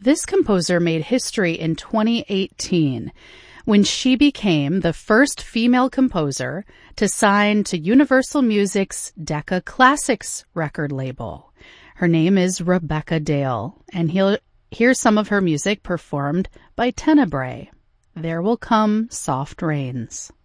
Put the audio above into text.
This composer made history in 2018 when she became the first female composer to sign to Universal Music's Decca Classics record label. Her name is Rebecca Dale, and here's some of her music performed by Tenebrae. There Will Come Soft Rains.